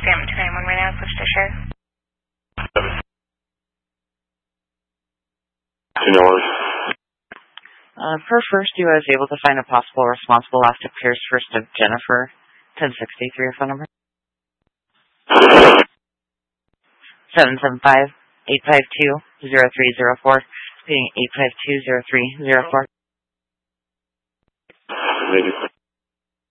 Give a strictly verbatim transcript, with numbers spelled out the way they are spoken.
Damn, two nine one right now, switch to share. two nine one. Uh, per first, you was able to find a possible responsible last appears first of Jennifer, ten sixty-three, your phone number. seven seven five, eight five two, zero three zero four, repeating eight five two, zero three zero four. Maybe.